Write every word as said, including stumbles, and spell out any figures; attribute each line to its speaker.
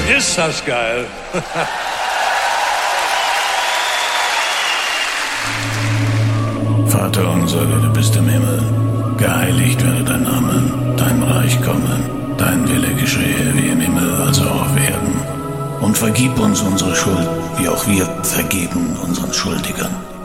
Speaker 1: Ist das geil.
Speaker 2: Vater unser, der du bist im Himmel, geheiligt werde dein Name, dein Reich komme, dein Wille geschehe wie im Himmel, also auch auf Erden. Und vergib uns unsere Schuld, wie auch wir vergeben unseren Schuldigern.